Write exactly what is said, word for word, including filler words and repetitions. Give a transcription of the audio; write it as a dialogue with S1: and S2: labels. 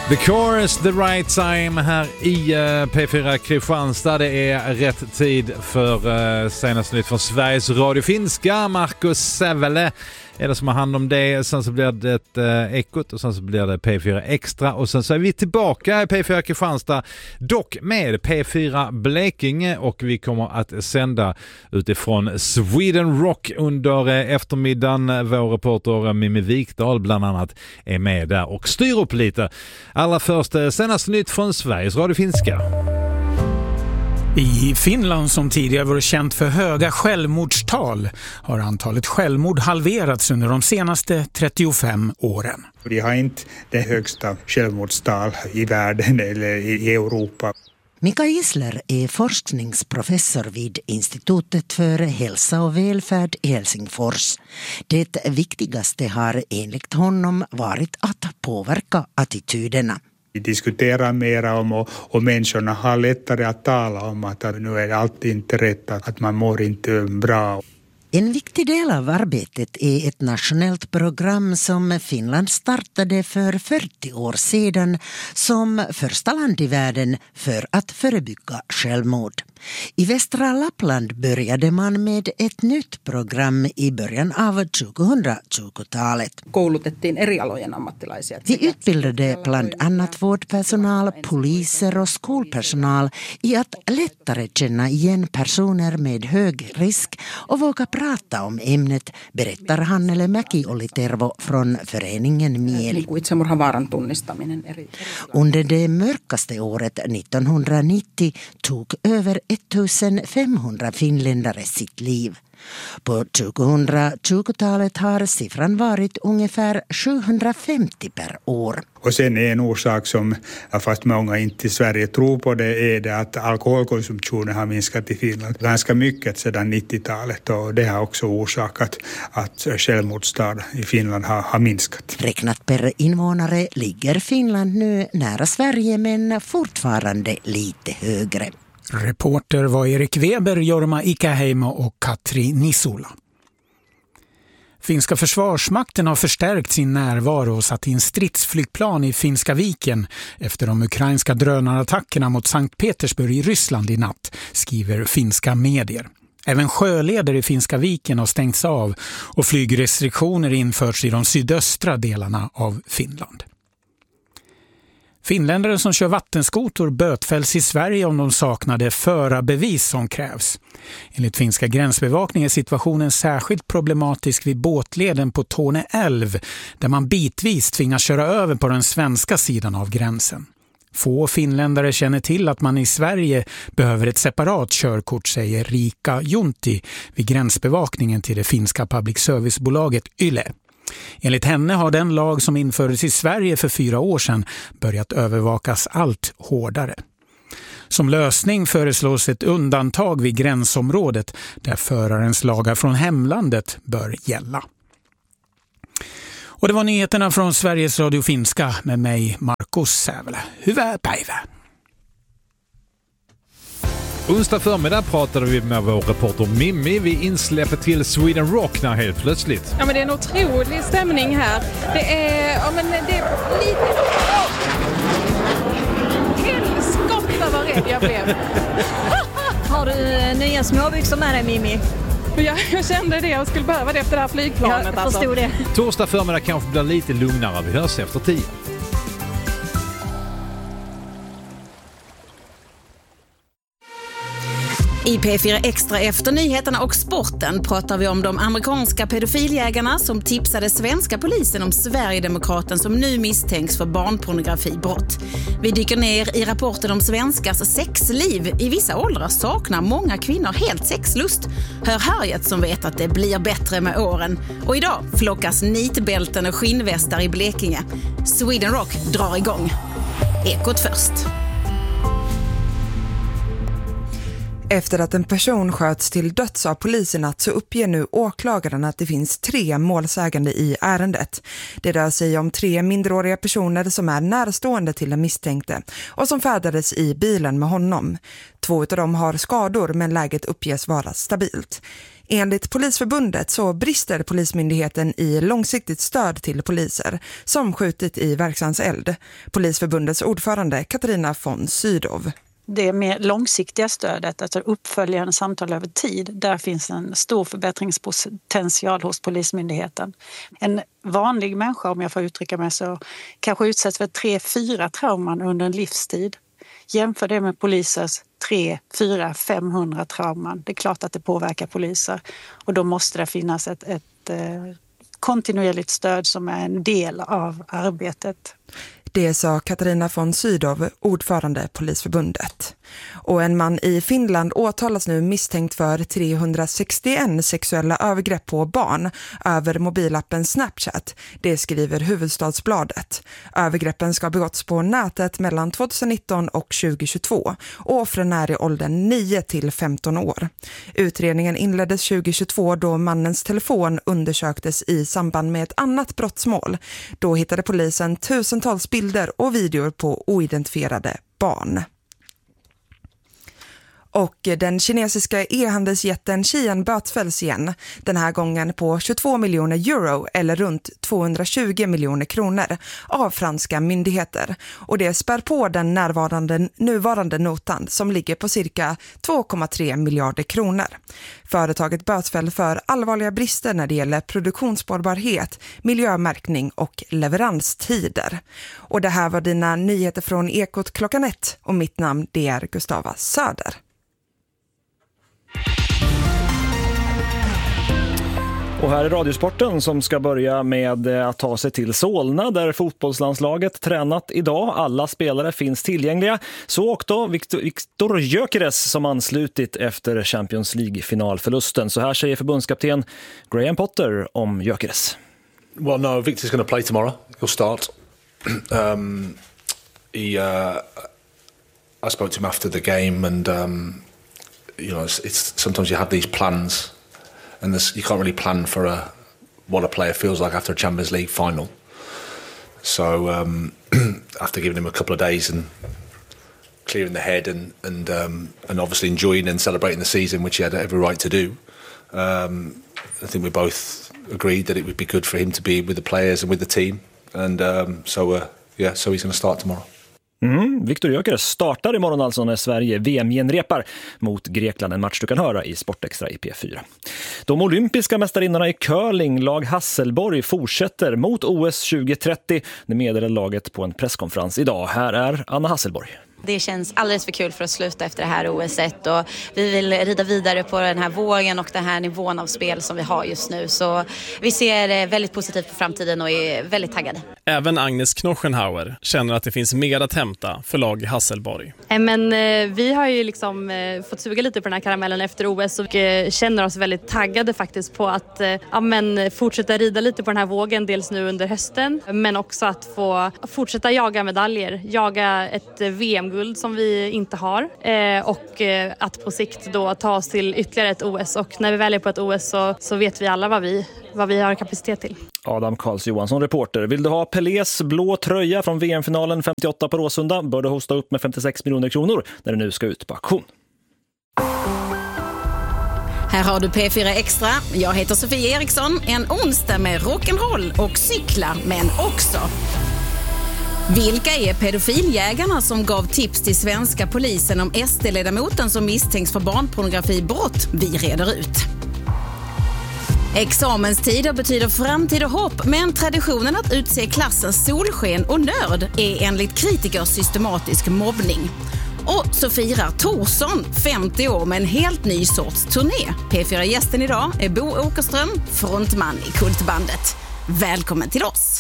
S1: The Chorus, The Right Time här i uh, P fyra Kristianstad. Det är rätt tid för uh, senaste nytt från Sveriges Radio Finska. Markus Sävele är det som har hand om det. Sen så blir det ett uh, ekot och sen så blir det P fyra Extra. Och sen så är vi tillbaka i P fyra Kristianstad, dock med P fyra Blekinge. Och vi kommer att sända utifrån Sweden Rock under uh, eftermiddagen. Vår reporter Mimmi Wikdahl bland annat är med där och styr upp lite. Allra först senaste nytt från Sveriges Radio Finska.
S2: I Finland, som tidigare var känt för höga självmordstal, har antalet självmord halverats under de senaste trettiofem åren.
S3: Vi har inte det högsta självmordstal i världen eller i Europa.
S4: Mika Isler är forskningsprofessor vid Institutet för hälsa och välfärd i Helsingfors. Det viktigaste har enligt honom varit att påverka attityderna.
S3: Vi diskuterar mera om och, och människorna har lättare att tala om att nu är allt inte rätt, att man mår inte bra.
S4: En viktig del av arbetet är ett nationellt program som Finland startade för fyrtio år sedan som första land i världen för att förebygga självmord. I västra Lappland började man med ett nytt program i början av tjugohundratjugotalet.
S5: Koulutettiin eri alojen ammattilaisia.
S4: Vi utbildade bland annat vårdpersonal, poliser och skolpersonal i att lättare känna igen personer med hög risk och våga prata om ämnet, berättar Hannele Mäki-Olitervo från föreningen Mieli.
S5: Itsemurhavaaran tunnistaminen eri.
S4: Under det mörkaste året nittonhundranittio tog över femtonhundra finländare sitt liv. På tjugohundratjugotalet har siffran varit ungefär sjuhundrafemtio per år.
S3: Och sen är en orsak som, fast många inte i Sverige tror på det, är det att alkoholkonsumtionen har minskat i Finland ganska mycket sedan nittiotalet, och det har också orsakat att självmordstal i Finland har, har minskat.
S4: Räknat per invånare ligger Finland nu nära Sverige, men fortfarande lite högre.
S2: Reporter var Erik Weber, Jorma Ikäheimo och Katri Nisula. Finska försvarsmakten har förstärkt sin närvaro och satt in stridsflygplan i Finska viken efter de ukrainska drönarattackerna mot Sankt Petersburg i Ryssland i natt, skriver finska medier. Även sjöleder i Finska viken har stängts av och flygrestriktioner införts i de sydöstra delarna av Finland. Finländare som kör vattenskotor bötfälls i Sverige om de saknade förarbevis som krävs. Enligt finska gränsbevakning är situationen särskilt problematisk vid båtleden på Torne älv, där man bitvis tvingas köra över på den svenska sidan av gränsen. Få finländare känner till att man i Sverige behöver ett separat körkort, säger Rika Junti vid gränsbevakningen till det finska public servicebolaget Yle. Enligt henne har den lag som infördes i Sverige för fyra år sedan börjat övervakas allt hårdare. Som lösning föreslås ett undantag vid gränsområdet där förarens lagar från hemlandet bör gälla. Och det var nyheterna från Sveriges Radio Finska med mig, Markus Sävele. Hyvää päivää!
S1: Onsdag förmiddag pratade vi med vår reporter Mimmi. Vi insläpper till Sweden Rock när helt plötsligt.
S6: Ja, men det är en otrolig stämning här. Det är, ja, men det är lite... Oh! Helskotta vad rädd jag blev.
S7: Har du nya småbyxor med dig, Mimmi?
S6: Jag, jag kände det. Jag skulle behöva det efter det här flygplanet.
S7: Jag förstod
S6: alltså.
S7: det.
S1: Torsdag förmiddag kanske blir lite lugnare. Vi hörs efter tio.
S8: I P fyra Extra efter nyheterna och sporten pratar vi om de amerikanska pedofiljägarna som tipsade svenska polisen om Sverigedemokraten som nu misstänks för barnpornografibrott. Vi dyker ner i rapporten om svenskars sexliv. I vissa åldrar saknar många kvinnor helt sexlust. Hör Harriet som vet att det blir bättre med åren. Och idag flockas nitbälten och skinnvästar i Blekinge. Sweden Rock drar igång. Ekot först.
S9: Efter att en person sköts till döds av polisen så uppger nu åklagaren att det finns tre målsägande i ärendet. Det rör sig om tre minderåriga personer som är närstående till den misstänkte och som färdades i bilen med honom. Två av dem har skador men läget uppges vara stabilt. Enligt Polisförbundet så brister Polismyndigheten i långsiktigt stöd till poliser som skjutit i verksamhetseld. Polisförbundets ordförande Katarina von Sydow.
S10: Det mer långsiktiga stödet, alltså uppföljande samtal över tid, där finns en stor förbättringspotential hos Polismyndigheten. En vanlig människa, om jag får uttrycka mig så, kanske utsätts för tre, fyra trauman under en livstid. Jämför det med polisers tre, fyra, femhundra trauman. Det är klart att det påverkar poliser och då måste det finnas ett, ett eh, kontinuerligt stöd som är en del av arbetet.
S9: Det sa Katarina von Sydow, ordförande Polisförbundet. Och en man i Finland åtalas nu misstänkt för trehundrasextioen sexuella övergrepp på barn över mobilappen Snapchat. Det skriver Huvudstadsbladet. Övergreppen ska ha begåtts på nätet mellan tjugonitton och tjugohundratjugotvå. Och offren är i åldern nio till femton år. Utredningen inleddes tjugohundratjugotvå då mannens telefon undersöktes i samband med ett annat brottsmål. Då hittade polisen tusentals bilder och videor på oidentifierade barn. Och den kinesiska e-handelsjätten Shein bötfälls igen, den här gången på tjugotvå miljoner euro eller runt tvåhundratjugo miljoner kronor av franska myndigheter. Och det spär på den närvarande, nuvarande notan som ligger på cirka två komma tre miljarder kronor. Företaget bötfäll för allvarliga brister när det gäller produktionsspårbarhet, miljömärkning och leveranstider. Och det här var dina nyheter från Ekot klockan ett och mitt namn det är Gustava Söder.
S11: Och här är Radiosporten som ska börja med att ta sig till Solna där fotbollslandslaget tränat idag. Alla spelare finns tillgängliga. Så också Victor, Victor Gyökeres som anslutit efter Champions League-finalförlusten. Så här säger förbundskapten Graham Potter om Gyökeres.
S12: Well, no, Victor's going to play tomorrow. He'll start. um, he, uh, I spoke to him after the game and um, you know, it's, it's sometimes you have these plans and this, you can't really plan for a, what a player feels like after a Champions League final. So um, after giving him a couple of days and clearing the head and and um, and obviously enjoying and celebrating the season, which he had every right to do, um, I think we both agreed that it would be good for him to be with the players and with the team. And um, so uh, yeah, so he's going to start tomorrow.
S11: Mm, Victor Gyökeres startar imorgon alltså när Sverige V M-genrepar mot Grekland, en match du kan höra i Sportextra i P fyra. De olympiska mästarinnorna i curling, lag Hasselborg, fortsätter mot O S tjugo trettio. Det meddelade laget på en presskonferens idag. Här är Anna Hasselborg.
S13: Det känns alldeles för kul för att sluta efter det här O S-et och vi vill rida vidare på den här vågen och den här nivån av spel som vi har just nu. Så vi ser väldigt positivt på framtiden och är väldigt taggade.
S14: Även Agnes Knochenhauer känner att det finns mer att hämta för lag i Hasselborg.
S15: Men eh, vi har ju liksom eh, fått suga lite på den här karamellen efter O S och eh, känner oss väldigt taggade faktiskt på att eh, ja, men, fortsätta rida lite på den här vågen, dels nu under hösten, men också att få fortsätta jaga medaljer, jaga ett eh, V M-guld som vi inte har eh, och eh, att på sikt då ta oss till ytterligare ett O S, och när vi väl är på ett O S så, så vet vi alla vad vi, vad vi har kapacitet till.
S11: Adam Karls Johansson, reporter. Vill du ha Pelés blå tröja från V M-finalen femtioåtta på Råsunda bör du hosta upp med femtiosex miljoner kronor när det nu ska ut på auktion.
S8: Här har du P fyra Extra. Jag heter Sofie Eriksson. En onsdag med rock'n'roll och cyklar, men också... Vilka är pedofiljägarna som gav tips till svenska polisen om S D-ledamoten som misstänks för barnpornografibrott? Vi reder ut. Examenstider betyder framtid och hopp, men traditionen att utse klassens solsken och nörd är enligt kritiker systematisk mobbning. Och så firar Torsson femtio år med en helt ny sorts turné. P fyra-gästen idag är Bo Åkerström, frontman i Kultbandet. Välkommen till oss!